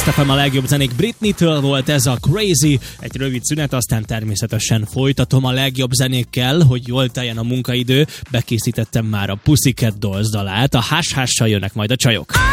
FM, a legjobb zenék. Britney-től volt ez a Crazy, egy rövid szünet, aztán természetesen folytatom a legjobb zenékkel, hogy jól teljen a munkaidő. Bekészítettem már a Pussycat Dolls dalát, a Hush Hush-sal jönnek majd a csajok.